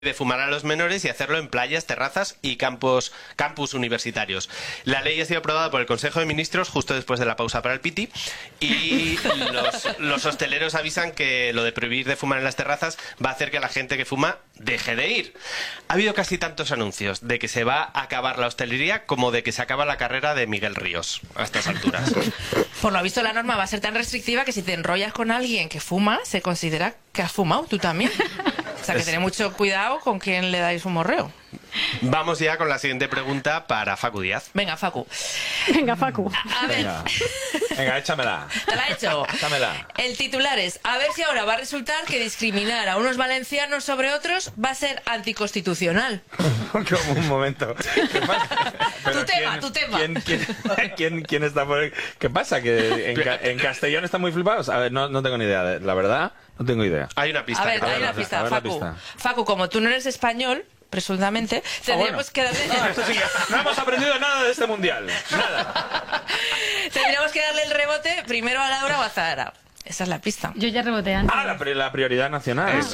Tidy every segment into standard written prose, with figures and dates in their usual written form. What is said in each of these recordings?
de fumar a los menores y hacerlo en playas, terrazas y campus universitarios. La ley ha sido aprobada por el Consejo de Ministros justo después de la pausa para el piti y los hosteleros avisan que lo de prohibir de fumar en las terrazas va a hacer que la gente que fuma deje de ir. Ha habido casi tantos anuncios de que se va a acabar la hostelería como de que se acaba la carrera de Miguel Ríos a estas alturas. Por lo visto la norma va a ser tan restrictiva que si te enrollas con alguien que fuma, se considera que has fumado tú también. O sea, que tened mucho cuidado con quién le dais un morreo. Vamos ya con la siguiente pregunta para Facu Díaz. Venga, Facu. Venga, Facu. A ver. Venga, échamela. ¿Te la he hecho? Échamela. El titular es: a ver si ahora va a resultar que discriminar a unos valencianos sobre otros va a ser anticonstitucional. Como un momento. ¿Qué pasa? Tu tema. ¿Quién está por ahí? ¿Qué pasa? ¿Que en Castellón están muy flipados? A ver, no tengo ni idea. La verdad, no tengo idea. Hay una pista. A ver, hay una pista, a ver la Facu. pista. Facu, como tú no eres español, presuntamente, tendríamos que darle... Esto sí que no hemos aprendido nada de este mundial. Nada. Tendríamos que darle el rebote primero a Laura o a Zahara. Esa es la pista. Yo ya reboté antes. Ah, la prioridad nacional. Eso.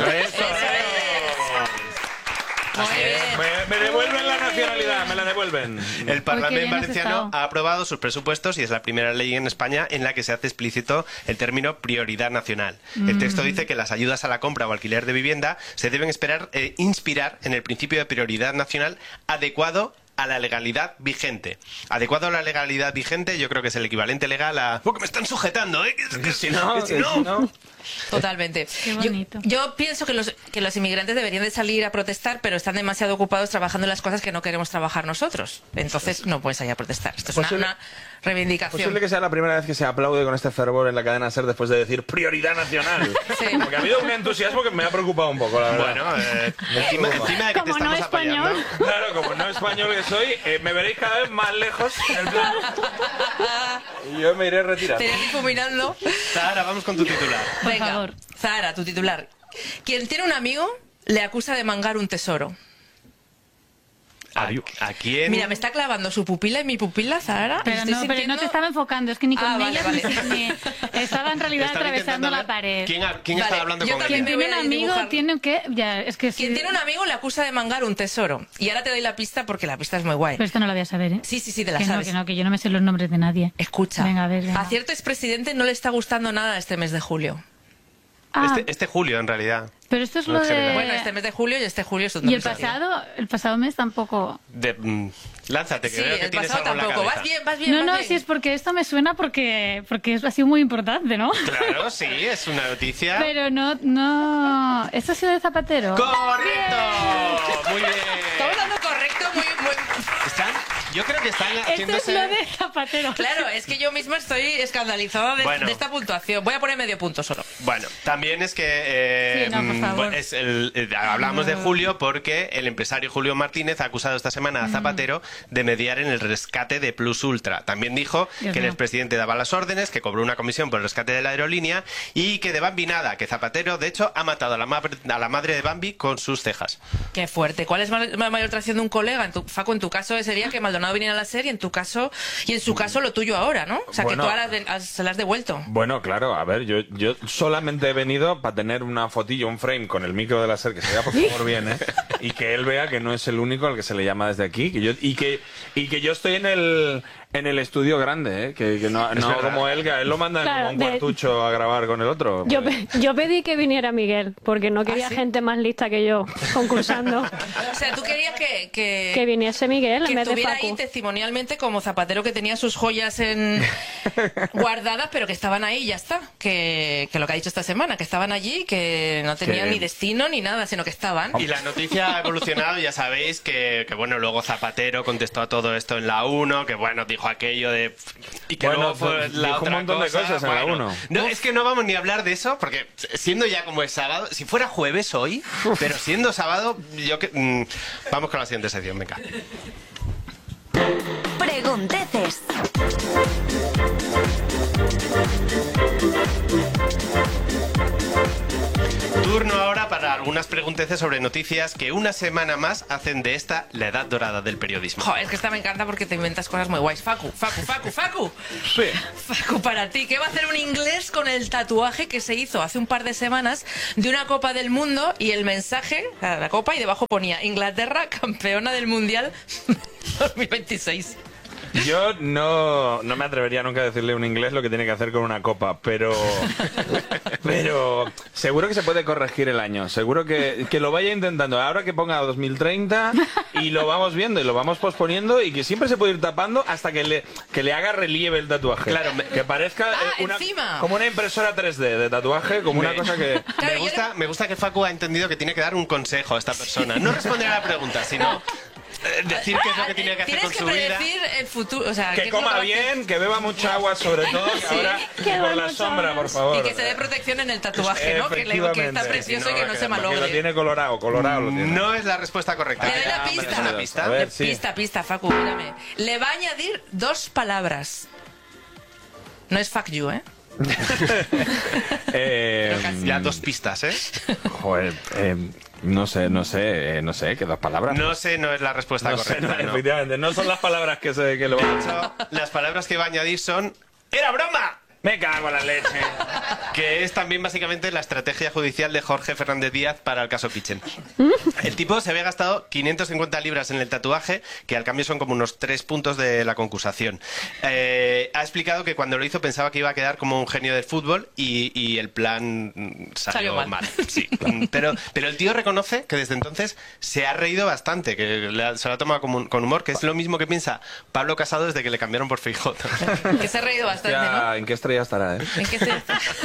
Muy bien. Me devuelven la nacionalidad, me la devuelven. El Parlamento bien has valenciano estado. ha aprobado sus presupuestos y es la primera ley en España en la que se hace explícito el término prioridad nacional. El texto dice que las ayudas a la compra o alquiler de vivienda se deben inspirar en el principio de prioridad nacional adecuado a la legalidad vigente. Adecuado a la legalidad vigente, yo creo que es el equivalente legal a... ¡Porque me están sujetando, eh! Que si no. Totalmente. Qué bonito. Yo pienso que los inmigrantes deberían de salir a protestar, pero están demasiado ocupados trabajando en las cosas que no queremos trabajar nosotros. Entonces no pueden salir a protestar. Esto es una reivindicación. Posible que sea la primera vez que se aplaude con este fervor en la cadena SER después de decir prioridad nacional. Sí. Porque ha habido un entusiasmo que me ha preocupado un poco, la verdad. Bueno, encima de que te Como no estamos apoyando... español. Claro, como no español que soy, me veréis cada vez más lejos. En plan, y yo me iré retirando. Te iré difuminando. Zahara, vamos con tu titular. Por Venga, favor. Zahara, tu titular. Quien tiene un amigo le acusa de mangar un tesoro. ¿A quién? Mira, me está clavando su pupila y mi pupila, Zahara. Pero Estoy no, pero no sintiendo- te estaba enfocando, es que ni con Vale, ellas vale. ni estaba en realidad Estaba atravesando intentando la ver pared. ¿Quién Vale, estaba hablando yo con también ella? me Quien tiene voy a un amigo dibujar. tiene que... Ya, es que sí. Quien tiene un amigo le acusa de mangar un tesoro. Y ahora te doy la pista porque la pista es muy guay. Pero esto no lo voy a saber, ¿eh? Sí, te la Que sabes. no, que yo no me sé los nombres de nadie. Escucha. Venga, a ver, venga. A cierto expresidente no le está gustando nada este mes de julio. Ah, Este julio, en realidad. pero esto es no lo en general. de... Bueno, este mes de julio y este julio es un Y el doble sentido. pasado mes tampoco... Lánzate, que Sí, veo que el tienes pasado algo en la tampoco. cabeza. Vas bien. No, vas no, bien. si es porque esto me suena porque ha sido muy importante, ¿no? Claro, sí, es una noticia. Pero no... ¿Esto ha sido de Zapatero? ¡Correcto! Muy bien. Estamos dando correcto, muy... Yo creo que están Esto es haciéndose... lo de Zapatero. Claro, es que yo misma estoy escandalizada de, Bueno. de esta puntuación. Voy a poner medio punto solo. Bueno, también es que Sí, no, por favor. hablamos de Julio porque el empresario Julio Martínez ha acusado esta semana a Zapatero de mediar en el rescate de Plus Ultra. También dijo Dios que el mío. expresidente daba las órdenes, que cobró una comisión por el rescate de la aerolínea y que de Bambi nada, que Zapatero, de hecho, ha matado a la madre de Bambi con sus cejas. Qué fuerte. ¿Cuál es la mayor traición de un colega? Facu, en tu caso sería que Maldonado viniera a la serie, en tu caso, y en su caso lo tuyo ahora, ¿no? O sea, Bueno. que tú ahora se la has devuelto. Bueno, claro, a ver, yo solamente he venido para tener una fotillo, un frame con el micro de la SER, que se vea por favor bien, ¿eh? Y que él vea que no es el único al que se le llama desde aquí, y que yo estoy en el estudio grande, ¿eh? Que no verdad. como él, que a él lo mandan Claro, como un de- cuartucho a grabar con el otro. Yo pedí que viniera Miguel, porque no quería ¿sí? gente más lista que yo concursando. O sea, tú querías Que viniese Miguel en que vez de estuviera ahí Facu. testimonialmente como Zapatero, que tenía sus joyas guardadas, pero que estaban ahí y ya está. Que lo que ha dicho esta semana, que estaban allí, que no tenían Que- ni destino ni nada, sino que estaban. Y la noticia ha evolucionado, ya sabéis que bueno, luego Zapatero contestó a todo esto en la 1, que bueno, dijo aquello de... Y que Bueno, luego fue la dijo otra un montón de cosa, cosas en la bueno. 1. No, es que no vamos ni a hablar de eso, porque siendo ya como es sábado, si fuera jueves hoy, pero siendo sábado, vamos con la siguiente sección, venga. Pregunteces. Turno ahora para algunas pregunteces sobre noticias que una semana más hacen de esta la edad dorada del periodismo. Joder, es que esta me encanta porque te inventas cosas muy guays. Facu. Sí. Facu, para ti, ¿qué va a hacer un inglés con el tatuaje que se hizo hace un par de semanas de una Copa del Mundo y el mensaje, la copa, y debajo ponía Inglaterra campeona del Mundial 2026? Yo no me atrevería nunca a decirle a un inglés lo que tiene que hacer con una copa, pero seguro que se puede corregir el año, seguro que lo vaya intentando, ahora que ponga 2030 y lo vamos viendo y lo vamos posponiendo y que siempre se puede ir tapando hasta que le haga relieve el tatuaje. Claro, que parezca encima. como una impresora 3D de tatuaje, como una cosa que... Claro, me gusta que Facu ha entendido que tiene que dar un consejo a esta persona. No responder a la pregunta, sino decir qué es lo que tiene que hacer con su vida. Tienes que predecir el futuro, o sea, Que coma bien, que beba mucha agua sobre todo, que ahora Que por la duerma sombra, por favor. y que se dé protección en el tatuaje, ¿no? Que está precioso y que no se Que lo malogre. tiene colorado lo tiene. No es la respuesta correcta. Le doy la ¿Me pista. das una pista? A ver, sí. Pista, Facu, mírame. Le va a añadir 2 palabras. No es fuck you, ¿eh? Ya 2 pistas, ¿eh? Joder, no sé, que 2 palabras. No sé, no es la respuesta No sé, correcta. ¿no? efectivamente, no son las palabras que lo van a echar. Las palabras que va a añadir son ¡era broma! Me cago en la leche. Que es también básicamente la estrategia judicial de Jorge Fernández Díaz para el caso Kitchen. El tipo se había gastado 550 libras en el tatuaje, que al cambio son como unos 3 puntos de la concursación. Ha explicado que cuando lo hizo pensaba que iba a quedar como un genio del fútbol y el plan salió mal. Sí. Pero el tío reconoce que desde entonces se ha reído bastante, que se lo ha tomado con humor, que es lo mismo que piensa Pablo Casado desde que le cambiaron por Feijóo. Que se ha reído bastante, Ya, ¿no? ¿en qué estrella estará, ¿En qué se...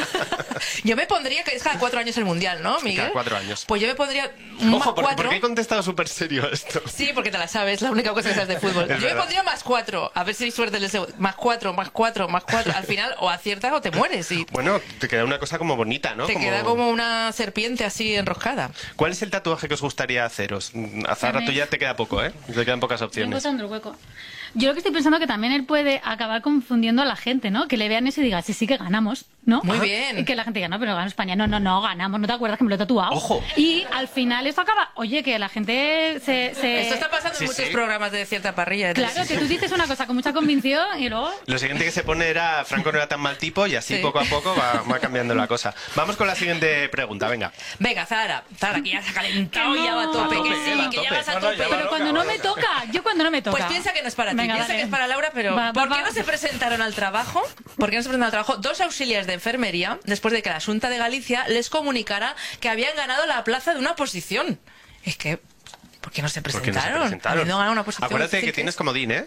Yo me pondría, que es cada 4 años el Mundial, ¿no, Miguel? Cada 4 años. Pues yo me pondría un Ojo, más ¿por 4. qué he contestado súper serio esto? Sí, porque te la sabes, la única cosa que sabes de fútbol. Yo me verdad. pondría más 4, a ver si hay suerte en el segundo. Más 4. Al final o aciertas o te mueres y Bueno, te queda una cosa como bonita, ¿no? te queda como una serpiente así enroscada. ¿Cuál es el tatuaje que os gustaría haceros? A Zahra, tú ya te queda poco, ¿eh? Te quedan pocas Estoy opciones. encontrando el hueco. Yo lo que estoy pensando que también él puede acabar confundiendo a la gente, ¿no? Que le vean eso y diga, sí, que ganamos, ¿no? Muy bien. Y que la gente diga, no, pero gana España. No, ganamos. ¿No te acuerdas que me lo he tatuado? Ojo. Y al final esto acaba... Oye, que la gente se... Esto está pasando Sí, en muchos sí. programas de cierta parrilla. de Claro, que tú dices una cosa con mucha convicción y luego... Lo siguiente que se pone era Franco no era tan mal tipo y así Sí. poco a poco va cambiando la cosa. Vamos con la siguiente pregunta, venga. Venga, Zahra, que ya se ha calentado Que y ya va a tope, no. A que tope, sí, va a que ya tope. vas a No, no, tope. ya va Pero cuando no me toca, yo cuando no me toca. Pues piensa que no es para ti, Venga, piensa dale. que es para Laura, pero Va, ¿por qué va. no se presentaron al trabajo? ¿Por qué no se presentaron al trabajo 2 auxiliares de enfermería después de que la Xunta de Galicia les comunicara que habían ganado la plaza de una posición? Es que, ¿por qué no se ¿Por qué no se presentaron? presentaron? Habiendo ganado una posición. Acuérdate que Cirque. tienes comodín, ¿eh?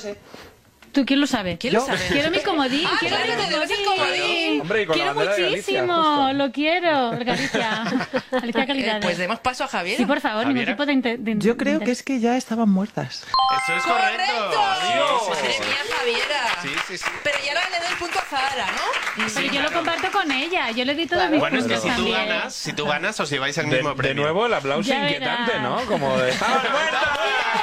¿Tú quién lo sabe? ¿Quién lo sabe? Quiero mi comodín, Ah, quiero claro, mi te debes el comodín. Hombre, y con la Quiero bandera de Galicia, muchísimo, justo. lo quiero, Galicia. Galicia calidad. Pues demos paso a Javier. Sí, por favor, ningún Javiera. tipo de Yo creo que es que ya estaban muertas. Eso es correcto. ¡Correcto! Sí, sí, Madre sí. mía, Javiera. Sí, sí, sí. Pero ya ahora le doy el punto a Zahara, ¿no? Pero yo lo comparto con ella, yo le di todos mis Bueno, es que puntos si tú también. ganas, os lleváis el mismo De premio. nuevo el aplauso Ya inquietante, verás. ¿no? Como de... ¡Estaban muertas!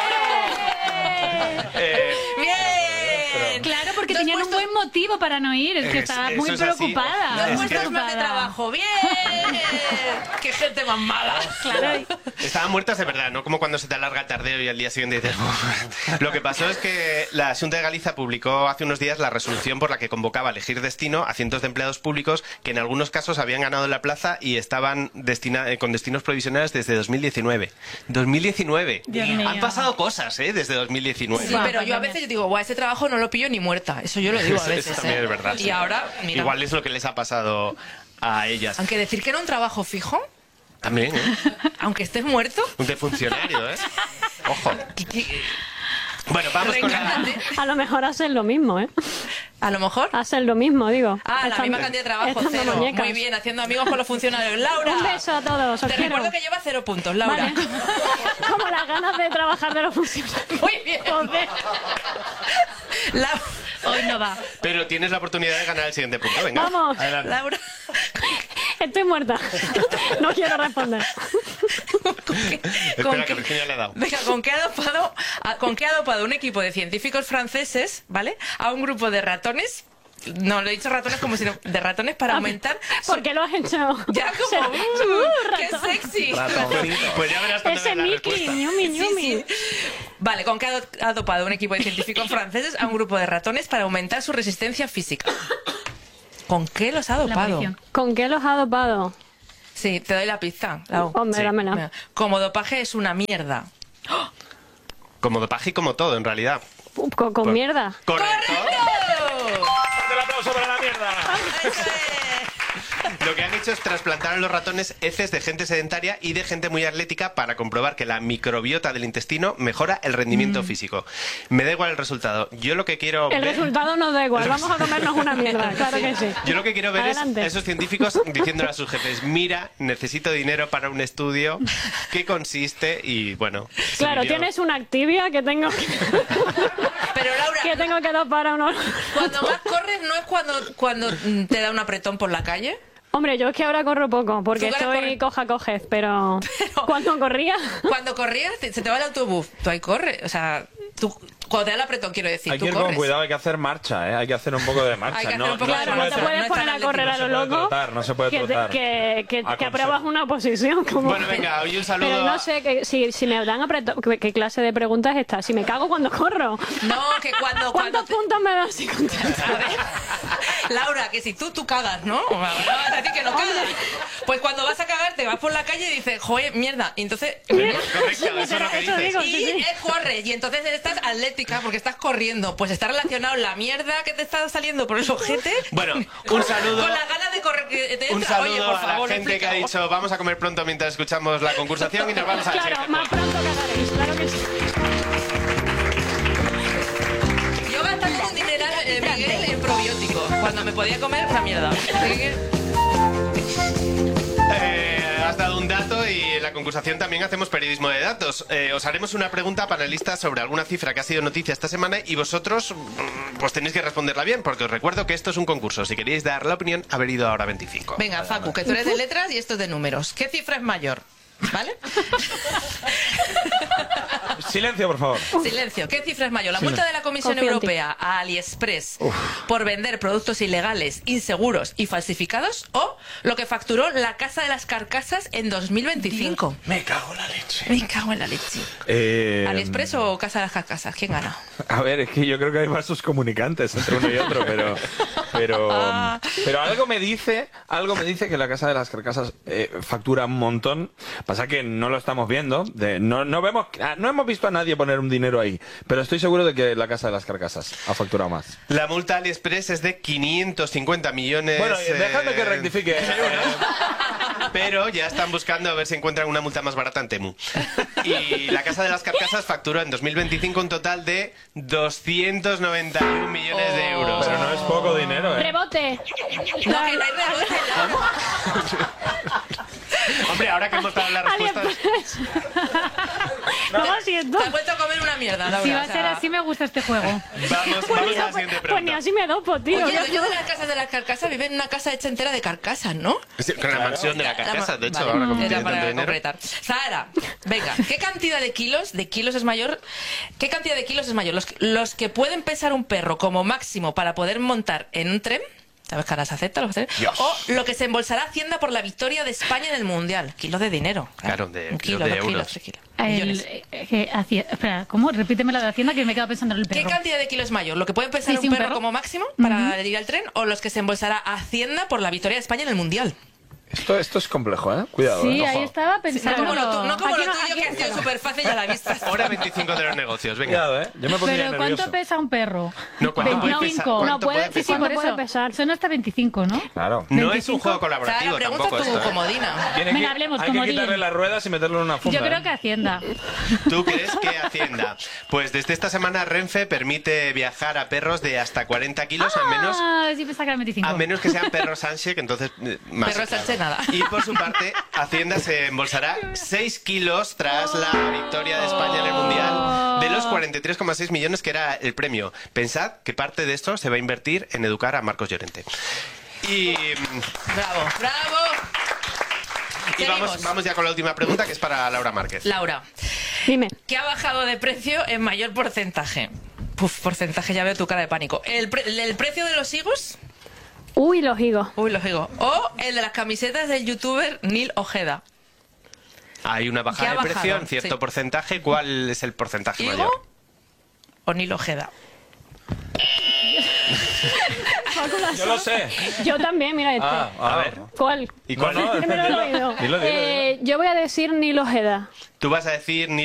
¡Bien! Claro, porque Dos tenían un puestos- buen motivo para no ir, es que Es- estaba eso muy es así. preocupada. Dos muy puestos más de preocupada. trabajo. ¡Bien! ¡Qué gente más mala! Claro, Estaban muertas de verdad, no como cuando se te alarga el tardeo y al día siguiente dices... "Uf". Lo que pasó es que la Xunta de Galicia publicó hace unos días la resolución por la que convocaba a elegir destino a cientos de empleados públicos que en algunos casos habían ganado la plaza y estaban con destinos provisionales desde 2019. 2019. Dios mío. Han pasado cosas, ¿eh? Desde 2019. Sí, pero yo a veces digo, guau, ese trabajo no lo pillo ni muerta. Eso yo lo digo a Eso veces. también ¿eh? es verdad. Y sí. ahora, mira. Igual es lo que les ha pasado a ellas. Aunque decir que era un trabajo fijo, También, ¿eh? aunque estés muerto, De funcionario, ¿eh? Ojo. que- Bueno, vamos con la... reencárnate. A lo mejor hacen lo mismo, ¿eh? A lo mejor. Hacen lo mismo, digo. Ah, la Estando- misma cantidad de trabajo, estando 0. muñecas. Muy bien, haciendo amigos con los funcionarios. Laura. Un beso a todos, os Te quiero. recuerdo que lleva 0 puntos, Laura. Vale. Como las ganas de trabajar de los funcionarios. Muy bien. Joder. La- hoy no va. Pero tienes la oportunidad de ganar el siguiente punto. Venga. Vamos. Adelante. Laura. Estoy muerta. No quiero responder. Espera, que Virginia le ha dado. Venga, ¿con qué ha dopado un equipo de científicos franceses, ¿vale? A un grupo de ratones No, lo he dicho ratones como si no... De ratones para aumentar... ¿Por qué lo has hecho? Ya como... ¡Qué ratón. sexy! Pues ya verás cuando Ese veas la Mickey, respuesta. ñumi, ñumi. Sí, sí. Vale, ¿con qué ha dopado un equipo de científicos franceses a un grupo de ratones para aumentar su resistencia física? ¿Con qué los ha La dopado? munición. ¿Con qué los ha dopado? Sí, te doy la pista, Lau. Hombre, Sí. dámela. Mira, como dopaje es una mierda. Como dopaje y como todo, en realidad. Con mierda. Correcto. ¡Correcto! ¡El aplauso para la mierda! ¡Eso es! Lo que han hecho es trasplantar a los ratones heces de gente sedentaria y de gente muy atlética para comprobar que la microbiota del intestino mejora el rendimiento físico. Me da igual el resultado. Yo lo que quiero El ver... resultado nos da igual. Vamos a comernos una mierda. Claro que sí. Yo lo que quiero ver Adelante. es a esos científicos diciéndole a sus jefes, mira, necesito dinero para un estudio, ¿qué consiste? Y bueno... Claro, yo- tienes una Activia que tengo Pero Laura, que tengo que dopar a unos... cuando más corres no es cuando te da un apretón por la calle. Hombre, yo es que ahora corro poco, porque Tú ahora estoy corres- coja-cojez, pero cuando corría... Cuando corrías, se te va el autobús. Tú ahí corres. O sea, tú, cuando te da el apretón, quiero decir, Hay tú que ir con corres. cuidado, hay que hacer marcha, ¿eh? Hay que hacer un poco de marcha. Hay que hacer no, un poco de se Claro, marcha. no te puede- puedes no es tan poner a correr a atlético, lo no se puede loco. trotar, no se puede que, trotar. que Aconsejo. apruebas una posición como... Bueno, venga, hoy un saludo Pero a- no sé que, si me dan apretón... ¿Qué clase de pregunta es esta? Si me cago cuando corro. No, que cuando ¿Cuántos te- puntos me das si contesto? A ver, Laura, que si tú cagas, ¿no? No vas a decir que no cagas. Pues cuando vas a cagar, te vas por la calle y dices, joder, mierda. Y entonces... Correcto, eso es lo que Eso dices. digo. Y Sí, sí. corres, y entonces estás atlética porque estás corriendo. Pues está relacionado la mierda que te está saliendo por el ojete. Bueno, un saludo... Con las ganas de correr que te Un entra. saludo Oye, por a favor, la gente que ha explica. dicho vamos a comer pronto mientras escuchamos la concursación y nos vamos a Claro, más pronto cagaréis, claro que sí. Yo gastando un dineral, Miguel, en probiótico, cuando me podía comer una mierda. Así que- Has dado un dato y en la concursación también hacemos periodismo de datos. Os haremos una pregunta panelista sobre alguna cifra que ha sido noticia esta semana y vosotros pues tenéis que responderla bien porque os recuerdo que esto es un concurso. Si queréis dar la opinión, haber ido a Hora 25. Venga, Facu, que tú eres de letras y esto es de números. ¿Qué cifra es mayor? ¿Vale? Silencio, por favor. Silencio. ¿Qué cifra es mayor? ¿La multa de la Comisión Confío en ti. Europea a AliExpress por vender productos ilegales, inseguros y falsificados? ¿O lo que facturó la Casa de las Carcasas en 2025? Me cago en la leche. Me cago en la leche. ¿AliExpress o Casa de las Carcasas? ¿Quién gana? A ver, es que yo creo que hay vasos comunicantes entre uno y otro, pero algo me dice que la Casa de las Carcasas factura un montón. Pasa que no lo estamos viendo, no hemos visto a nadie poner un dinero ahí, pero estoy seguro de que la Casa de las Carcasas ha facturado más. La multa a AliExpress es de 550 millones. Bueno, dejadme que rectifique. Pero ya están buscando a ver si encuentran una multa más barata en Temu. Y la Casa de las Carcasas facturó en 2025 un total de 291 millones de euros. Pero no es poco dinero, ¿eh? ¡Rebote! No, que no hay rebote. Hombre, ahora que hemos dado las respuestas... AliExpress. ¿Cómo siento? Te has vuelto a comer una mierda, Laura. Si va o a ser ser así, me gusta este juego. Vamos a la siguiente Pues ni pregunta. así me dopo, tío. Oye, el dueño de las casas de las carcasas vive en una casa hecha entera de carcasas, ¿no? Sí, con la mansión de la carcasa, de hecho, Vale, ahora como era tiene para tanto dinero. concretar. Sara, venga, ¿qué cantidad de kilos es mayor? ¿Qué cantidad de kilos es mayor? Los que pueden pesar un perro como máximo para poder montar en un tren. ¿Sabes que ahora se acepta los trenes? Dios. O lo que se embolsará Hacienda por la victoria de España en el Mundial. Kilos de dinero. Claro, de un kilo, kilos de 2 kilos, euros. 3 kilos. Millones. Espera, ¿cómo? Repíteme la de Hacienda que me he quedado pensando en el ¿Qué perro. cantidad de kilos es mayor? ¿Lo que puede pesar Sí, un sí, un perro perro. como máximo para ir al tren o los que se embolsará Hacienda por la victoria de España en el Mundial? Esto es complejo, ¿eh? Cuidado, Sí, ¿eh? ahí Ojo. estaba No pensando. como lo, no como Aquí lo no- tuyo, aquí que ha sido súper fácil y a la vista. Hora 25 de los negocios, venga. Cuidado, ¿eh? Yo me pondría Pero ¿cuánto nervioso. pesa un perro? No, ¿cuánto puede 25. pesar? ¿Cuánto No puede, puede sí, sí, pesar? por ¿Cuánto puede eso. pesar? Son hasta 25, ¿no? Claro. No es un 25. juego Sara, colaborativo pregunta tampoco tu esto, ¿eh? comodina. Tiene Venga, que- hablemos, hay que comodín. quitarle las ruedas y meterlo en una funda. Yo creo ¿eh? que Hacienda. ¿Tú crees que Hacienda? Pues desde esta semana Renfe permite viajar a perros de hasta 40 kilos, al menos... Ah, sí pensaba que era 25. A menos que sean perros Sánchez, que entonces más. Perro Sánchez, nada. Y por su parte, Hacienda se embolsará 6 kilos tras la victoria de España en el Mundial de los 43,6 millones que era el premio. Pensad que parte de esto se va a invertir en educar a Marcos Llorente. Y Bravo, bravo. Seguimos. vamos ya con la última pregunta, que es para Laura Márquez. Laura, Dime. ¿qué ha bajado de precio en mayor porcentaje? Puf, porcentaje, ya veo tu cara de pánico. ¿El precio de los higos? Uy, los higos. Uy, los higos. O el de las camisetas del youtuber Neil Ojeda. Hay una ¿Qué bajada ha de precio bajado? en cierto Sí. porcentaje. ¿Cuál es el porcentaje ¿Higo mayor? o Neil Ojeda? Yo lo sé. Yo también, mira este. A ver. ¿Cuál? ¿Y cuál? No, no, Que me lo he oído. dilo. Yo voy a decir Nilo Ojeda. Tú vas a decir